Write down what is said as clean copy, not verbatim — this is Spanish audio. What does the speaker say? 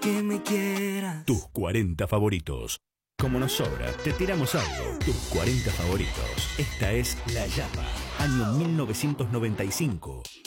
que me quiera. Tus 40 favoritos. Como nos sobra, te tiramos algo. Tus 40 favoritos. Esta es La Llama, año 1995.